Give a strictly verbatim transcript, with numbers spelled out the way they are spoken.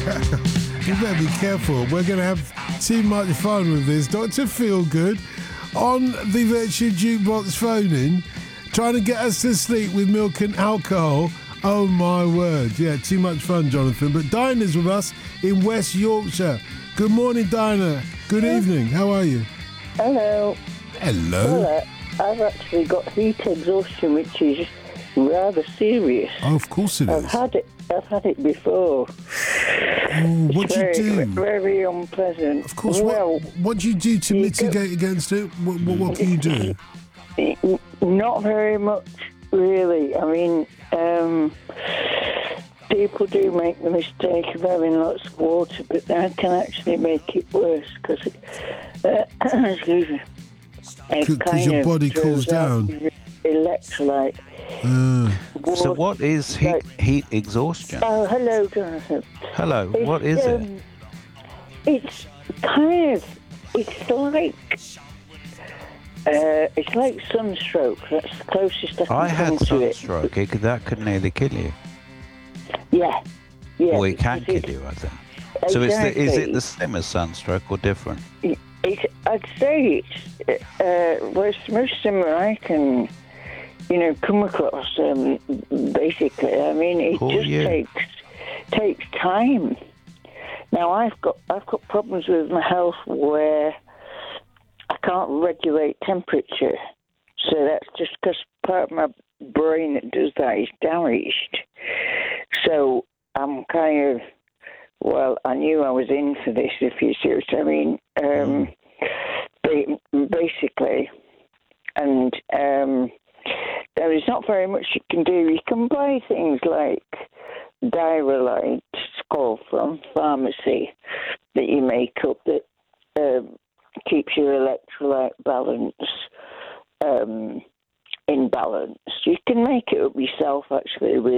You better be careful. We're going to have too much fun with this. Doctor Feelgood on the Virtue Jukebox phone-in, trying to get us to sleep with milk and alcohol. Oh, my word. Yeah, too much fun, Jonathan. But Dinah's with us in West Yorkshire. Good morning, Dinah. Good evening. How are you? Hello. Hello. Well, uh, I've actually got heat exhaustion, which is rather serious. Oh, of course it I've is. had it. I've had it before. Oh, what do you very, do? Very unpleasant. Of course. Well, what, what do you do to you mitigate against it? What, what, what can you do? n- not very much, really. I mean, um, people do make the mistake of having lots of water, but that can actually make it worse because, uh, excuse me, it Because kind your of body throws cools out down. the electrolyte. Uh, So what is heat, Like- heat exhaustion? Oh, hello, Jonathan. Hello, It's, what is it? um, It's kind of, it's like, uh, it's like sunstroke. That's the closest I can I had come to it. sunstroke. It, could- that could nearly kill you. Yeah, yeah. Well, it can because kill it's- you, I think. So is, the, is it exactly. the same as sunstroke or different? It's, I'd say it's, uh, well, it's the most similar I can, you know, come across, um, basically. I mean, it Oh, just yeah. takes takes time. Now, I've got I've got problems with my health where I can't regulate temperature. So that's just because part of my brain that does that is damaged. So I'm kind of, well, I knew I was in for this, if you see what I mean. Um, ba- basically, and um, there is not very much you can do. You can buy things like Diarrhea, called from pharmacy, that you make up that um, keeps your electrolyte balance um, in balance. You can make it up yourself, actually, with